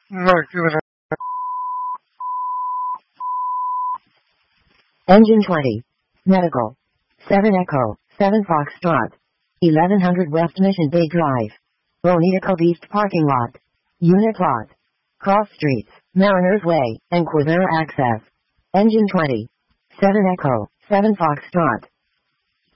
Look, Engine 20. Medical. 7 Echo, 7 Foxtrot. 1100 West Mission Bay Drive. Bonita Cove East Parking Lot. Unit Lot. Cross Streets, Mariners Way, and Quivira Access. Engine 20. 7 Echo, 7 Foxtrot.